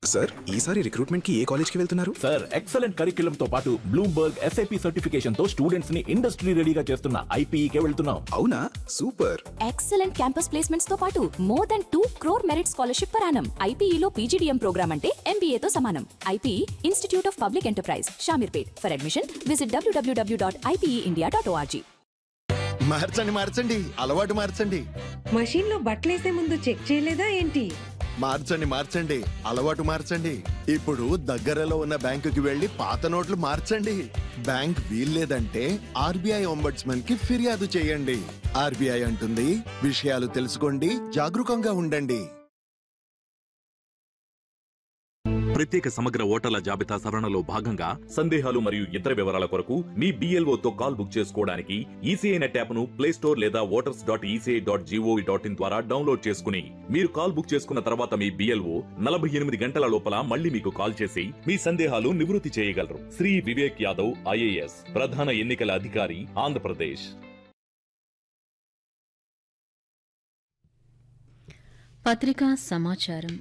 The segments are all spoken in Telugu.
సార్ ఈసారి రిక్రూట్మెంట్ కి ఏ కాలేజ్ కి వెళ్తున్నారు? సార్ ఎక్సలెంట్ కరిక్యులం తో పాటు బ్లూంబర్గ్ ఎస్ఐపి సర్టిఫికేషన్ తో స్టూడెంట్స్ ని ఇండస్ట్రీ రెడీగా చేస్తున్న ఐపీఈకే వెళ్తున్నాం. అవునా, సూపర్. ఎక్సలెంట్ క్యాంపస్ ప్లేస్మెంట్స్ తో పాటు more than 2 crore merit scholarship per annum. ఐపీఈలో PGDM programme అంటే ఎంబీఏ తో సమానం. IPE institute of public enterprise, Shamirpet. For admission visit www.ipeindia.org. మార్చండి అలవాటు మార్చండి. మషీన్ లో బట్టలేసే ముందు చెక్ చేయలేదా ఏంటి? మార్చండి అలవాటు మార్చండి. ఇప్పుడు దగ్గరలో ఉన్న బ్యాంకుకి వెళ్లి పాత నోట్లు మార్చండి. బ్యాంక్ వీల్లేదంటే ఆర్బీఐ ఒంబడ్స్మన్ కి ఫిర్యాదు చేయండి. ఆర్బీఐ అంటుంది, విషయాలు తెలుసుకోండి, జాగరూకంగా ఉండండి. ప్రత్యేక సమగ్ర ఓటర్ల జాబితా సవరణలో భాగంగా సందేహాలు మరియు ఇతర వివరాల కొరకు మీ BLOతో కాల్ బుక్ చేసుకోవడానికి ఈసీఐ నెట్ యాప్ ను ప్లే స్టోర్ లేదా voters.eci.gov.in ద్వారా డౌన్లోడ్ చేసుకుని మీరు కాల్ బుక్ చేసుకున్న తర్వాత మీ BLO 48 గంటల లోపల మళ్ళీ మీకు కాల్ చేసి మీ సందేహాలు నివృత్తి చేయగలరు. శ్రీ వివేక్ యాదవ్ IAS, ప్రధాన ఎన్నికల అధికారి, ఆంధ్రప్రదేశ్. పత్రికా సమాచారం.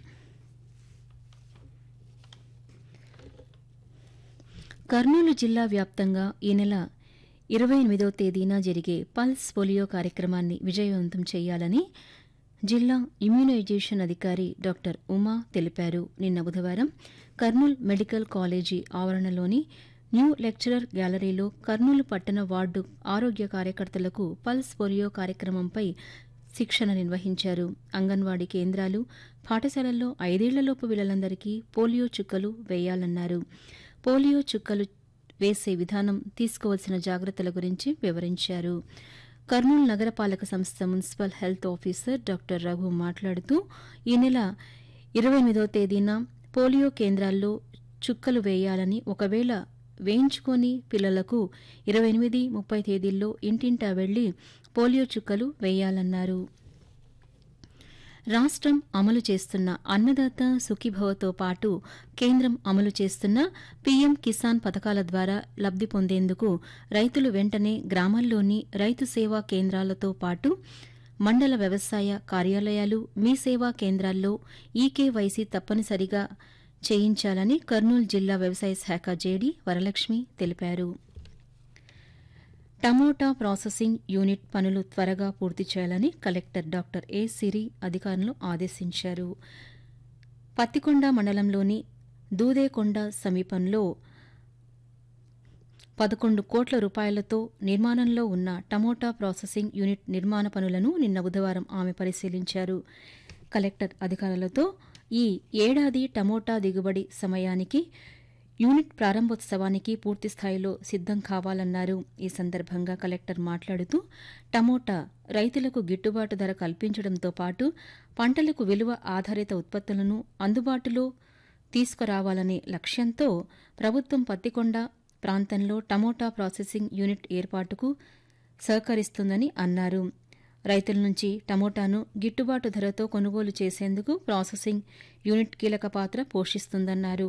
కర్నూలు జిల్లా వ్యాప్తంగా ఈ నెల 28వ తేదీన జరిగే పల్స్ పోలియో కార్యక్రమాన్ని విజయవంతం చేయాలని జిల్లా ఇమ్యునైజేషన్ అధికారి డాక్టర్ ఉమా తెలిపారు. నిన్న బుధవారం Kurnool medical college ఆవరణలోని new lecturer గ్యాలరీలో కర్నూలు పట్టణ వార్డు ఆరోగ్య కార్యకర్తలకు పల్స్ పోలియో కార్యక్రమంపై శిక్షణ నిర్వహించారు. అంగన్వాడీ కేంద్రాలు, పాఠశాలల్లో 5 ఏళ్లలోపు పిల్లలందరికీ పోలియో చుక్కలు వేయాలన్నారు. పోలియో చుక్కలు వేసే విధానం, తీసుకోవాల్సిన జాగ్రత్తల గురించి వివరించారు. కర్నూలు నగరపాలక సంస్థ municipal health officer doctor Raghu మాట్లాడుతూ ఈ నెల 28వ తేదీన పోలియో కేంద్రాల్లో చుక్కలు వేయాలని, ఒకవేళ వేయించుకొని పిల్లలకు 28, 30 తేదీల్లో ఇంటింటా వెళ్లి పోలియో చుక్కలు వేయాలన్నారు. రాష్ట్రం అమలు చేస్తున్న అన్నదాత సుఖీభవతో పాటు కేంద్రం అమలు చేస్తున్న పీఎం కిసాన్ పథకాల ద్వారా లబ్ది పొందేందుకు రైతులు వెంటనే గ్రామాల్లోని రైతు సేవా కేంద్రాలతో పాటు మండల వ్యవసాయ కార్యాలయాలు, మీ సేవా కేంద్రాల్లో ఈకేవైసీ తప్పనిసరిగా చేయించాలని కర్నూలు జిల్లా వ్యవసాయ శాఖ జేడీ వరలక్ష్మి తెలిపారు. టమోటా ప్రాసెసింగ్ యూనిట్ పనులు త్వరగా పూర్తి చేయాలని కలెక్టర్ డాక్టర్ ఏ సిరి అధికారులను ఆదేశించారు. పత్తికొండ మండలంలోని దూదేకొండ సమీపంలో 11 కోట్ల రూపాయలతో నిర్మాణంలో ఉన్న టమోటా ప్రాసెసింగ్ యూనిట్ నిర్మాణ పనులను నిన్న బుధవారం ఆమె పరిశీలించారు. కలెక్టర్ అధికారులతో ఈ ఏడాది టమోటా దిగుబడి సమయానికి యూనిట్ ప్రారంభోత్సవానికి పూర్తిస్థాయిలో సిద్దం కావాలన్నారు. ఈ సందర్భంగా కలెక్టర్ మాట్లాడుతూ టమోటా రైతులకు గిట్టుబాటు ధర కల్పించడంతో పాటు పంటలకు విలువ ఆధారిత ఉత్పత్తులను అందుబాటులో తీసుకురావాలనే లక్ష్యంతో ప్రభుత్వం పత్తికొండ ప్రాంతంలో టమోటా ప్రాసెసింగ్ యూనిట్ ఏర్పాటుకు సహకరిస్తుందని అన్నారు. రైతుల నుంచి టమోటాను గిట్టుబాటు ధరతో కొనుగోలు చేసేందుకు ప్రాసెసింగ్ యూనిట్ కీలక పాత్ర పోషిస్తుందన్నారు.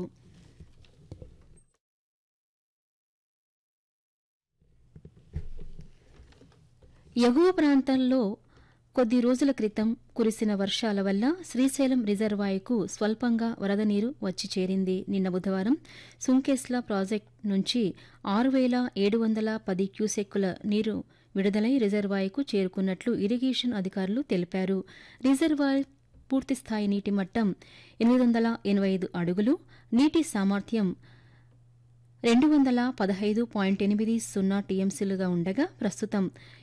ఎగువ ప్రాంతాల్లో కొద్ది రోజుల క్రితం కురిసిన వర్షాల వల్ల శ్రీశైలం రిజర్వాయర్కు స్వల్పంగా వరద నీరు వచ్చి చేరింది. నిన్న బుధవారం సుంకేస్ల ప్రాజెక్టు నుంచి 6,710 క్యూసెక్కుల నీరు విడుదలై రిజర్వాయర్కు చేరుకున్నట్లు ఇరిగేషన్ అధికారులు తెలిపారు. రిజర్వాయర్ పూర్తిస్థాయి నీటి మట్టం 885 అడుగులు, నీటి సామర్థ్యం 215.80 టీఎంసీలుగా ఉండగా ప్రస్తుతం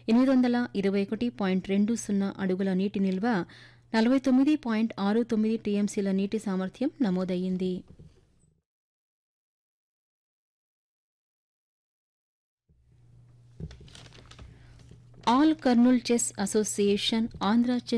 821.20 అడుగుల నీటి నిల్వ 49.69 టీఎంసీల నీటి సామర్థ్యం నమోదయ్యింది. All Kurnool chess association, Andhra chess